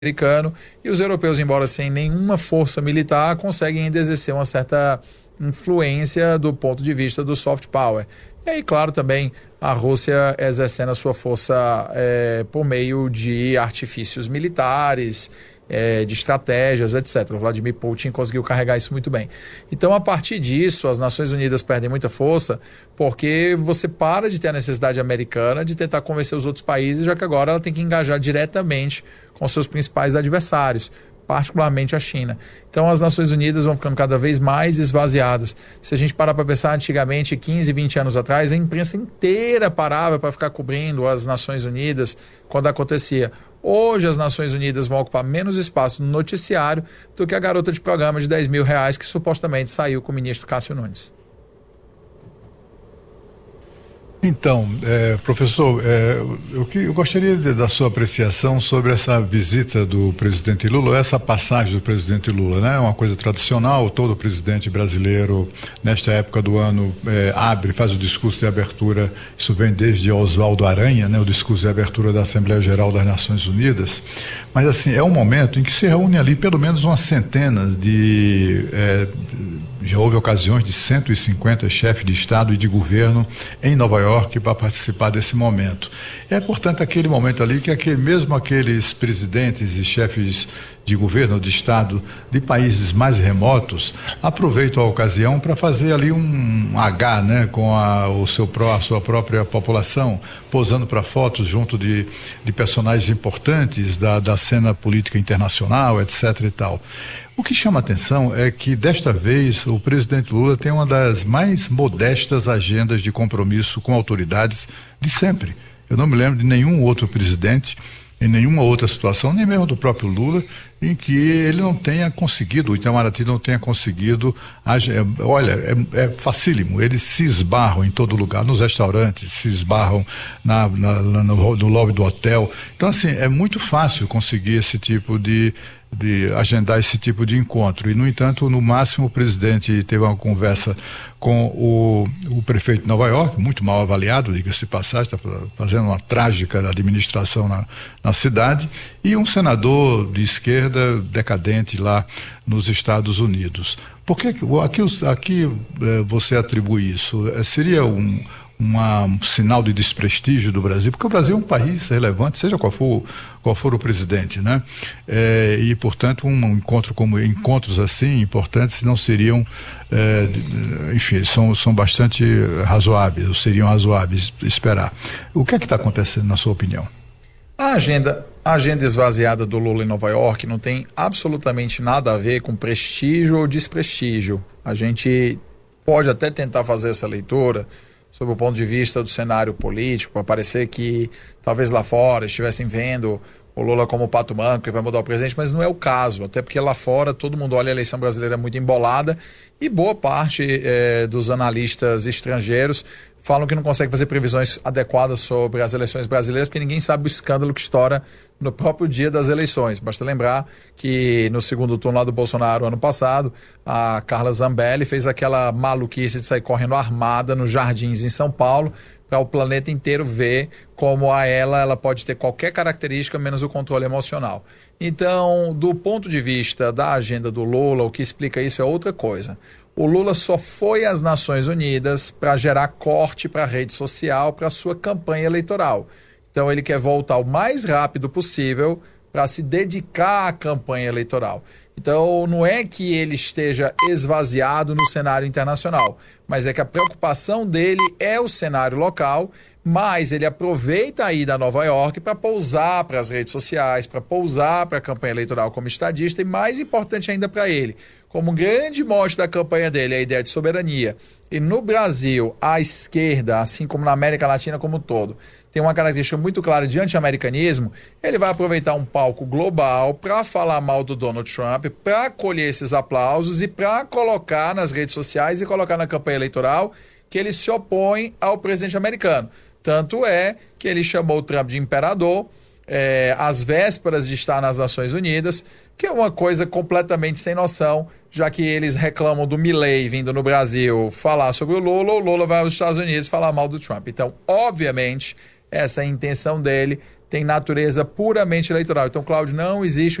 americano, e os europeus, embora sem nenhuma força militar, conseguem ainda exercer uma certa influência do ponto de vista do soft power. E aí, claro, também a Rússia exercendo a sua força por meio de artifícios militares, de estratégias, etc. O Vladimir Putin conseguiu carregar isso muito bem. Então, a partir disso, as Nações Unidas perdem muita força, porque você para de ter a necessidade americana de tentar convencer os outros países, já que agora ela tem que engajar diretamente com seus principais adversários, particularmente a China. Então as Nações Unidas vão ficando cada vez mais esvaziadas. Se a gente parar para pensar, antigamente, 15, 20 anos atrás, a imprensa inteira parava para ficar cobrindo as Nações Unidas quando acontecia. Hoje as Nações Unidas vão ocupar menos espaço no noticiário do que a garota de programa de R$10.000 que supostamente saiu com o ministro Cássio Nunes. Então, professor, eu gostaria da sua apreciação sobre essa visita do presidente Lula, essa passagem do presidente Lula, né? É uma coisa tradicional, todo presidente brasileiro, nesta época do ano, faz o discurso de abertura, isso vem desde Oswaldo Aranha, né? O discurso de abertura da Assembleia Geral das Nações Unidas, mas assim, é um momento em que se reúne ali pelo menos umas centenas já houve ocasiões de 150 chefes de Estado e de governo em Nova York para participar desse momento. É, portanto, aquele momento ali que mesmo aqueles presidentes e chefes de governo, de Estado, de países mais remotos, aproveitam a ocasião para fazer ali um H, né, com a sua própria população, posando para fotos junto de personagens importantes da cena política internacional, etc. e tal. O que chama atenção é que, desta vez, o presidente Lula tem uma das mais modestas agendas de compromisso com autoridades de sempre. Eu não me lembro de nenhum outro presidente, em nenhuma outra situação, nem mesmo do próprio Lula, em que ele não tenha conseguido, o Itamaraty não tenha conseguido, é facílimo, eles se esbarram em todo lugar, nos restaurantes, se esbarram no lobby do hotel. Então, assim, é muito fácil conseguir esse tipo de agendar esse tipo de encontro. E, no entanto, no máximo, o presidente teve uma conversa com o prefeito de Nova York, muito mal avaliado, diga-se de passagem, está fazendo uma trágica administração na cidade, e um senador de esquerda decadente lá nos Estados Unidos. Por que aqui você atribui isso? Seria um sinal de desprestígio do Brasil, porque o Brasil é um país relevante, seja qual for o presidente, né? E, portanto, encontros assim importantes não seriam, enfim, são bastante razoáveis, ou seriam razoáveis esperar. O que é que está acontecendo, na sua opinião? A agenda esvaziada do Lula em Nova York não tem absolutamente nada a ver com prestígio ou desprestígio. A gente pode até tentar fazer essa leitura sob o ponto de vista do cenário político, para parecer que talvez lá fora estivessem vendo o Lula como o pato manco que vai mudar o presidente, mas não é o caso, até porque lá fora todo mundo olha a eleição brasileira muito embolada e boa parte dos analistas estrangeiros falam que não conseguem fazer previsões adequadas sobre as eleições brasileiras, porque ninguém sabe o escândalo que estoura no próprio dia das eleições. Basta lembrar que no segundo turno lá do Bolsonaro, ano passado, a Carla Zambelli fez aquela maluquice de sair correndo armada nos jardins em São Paulo, para o planeta inteiro ver como ela pode ter qualquer característica menos o controle emocional. Então, do ponto de vista da agenda do Lula, o que explica isso é outra coisa. O Lula só foi às Nações Unidas para gerar corte para a rede social, para a sua campanha eleitoral. Então ele quer voltar o mais rápido possível para se dedicar à campanha eleitoral. Então não é que ele esteja esvaziado no cenário internacional, mas é que a preocupação dele é o cenário local, mas ele aproveita a ida a Nova York para pousar para as redes sociais, para pousar para a campanha eleitoral como estadista e, mais importante ainda para ele, como um grande mote da campanha dele, a ideia de soberania. E no Brasil, a esquerda, assim como na América Latina como um todo, tem uma característica muito clara de anti-americanismo, ele vai aproveitar um palco global para falar mal do Donald Trump, para colher esses aplausos e para colocar nas redes sociais e colocar na campanha eleitoral que ele se opõe ao presidente americano. Tanto é que ele chamou o Trump de imperador, às vésperas de estar nas Nações Unidas, que é uma coisa completamente sem noção, já que eles reclamam do Milley vindo no Brasil falar sobre o Lula vai aos Estados Unidos falar mal do Trump. Então, obviamente, essa é a intenção dele, tem natureza puramente eleitoral. Então, Cláudio, não existe